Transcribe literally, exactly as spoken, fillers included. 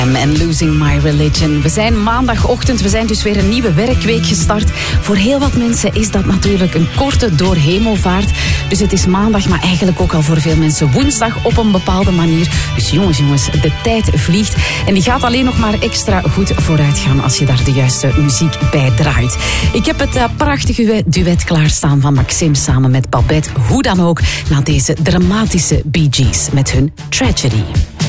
En Losing My Religion. We zijn maandagochtend, we zijn dus weer een nieuwe werkweek gestart. Voor heel wat mensen is dat natuurlijk een korte doorhemelvaart. Dus het is maandag, maar eigenlijk ook al voor veel mensen woensdag op een bepaalde manier. Dus jongens, jongens, de tijd vliegt. En die gaat alleen nog maar extra goed vooruit gaan als je daar de juiste muziek bij draait. Ik heb het uh, prachtige duet klaarstaan van Maxime samen met Babette. Hoe dan ook, na deze dramatische Bee Gees met hun Tragedy.